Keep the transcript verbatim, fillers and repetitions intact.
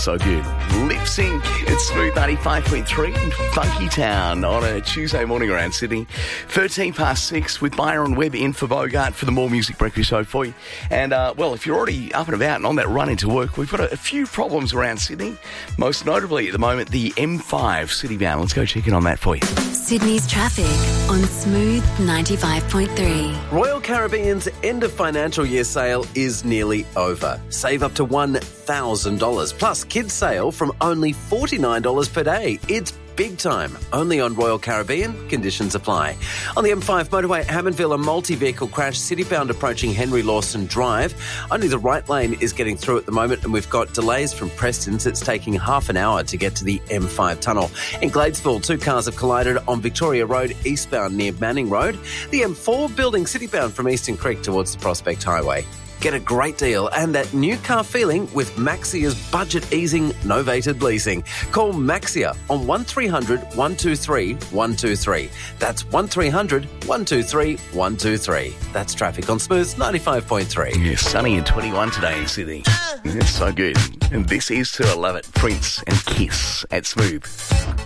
so good. Lip Sync. It's Smooth ninety-five point three in Funky Town on a Tuesday morning around Sydney. thirteen past six with Byron Webb in for Bogart for the More Music Breakfast Show for you. And, uh, well, if you're already up and about and on that run into work, we've got a, a few problems around Sydney. Most notably at the moment, the M five City Bound. Let's go check in on that for you. Sydney's traffic on Smooth ninety-five point three. Royal Caribbean's end of financial year sale is nearly over. Save up to one thousand dollars plus kids sale from only forty-nine dollars per day. It's big time. Only on Royal Caribbean. Conditions apply. On the M five motorway at Hammondville, a multi-vehicle crash, city-bound approaching Henry Lawson Drive. Only the right lane is getting through at the moment, and we've got delays from Preston's. It's taking half an hour to get to the M five tunnel. In Gladesville, two cars have collided on Victoria Road, eastbound near Manning Road. The M four building city-bound from Eastern Creek towards the Prospect Highway. Get a great deal and that new car feeling with Maxia's budget easing novated leasing. Call Maxia on one three hundred, one two three, one two three. That's one three hundred, one two three, one two three. That's traffic on Smooth ninety-five point three. Yeah, sunny and twenty-one today in Sydney. It's so good. And this is To Love It, Prince and Kiss at Smooth.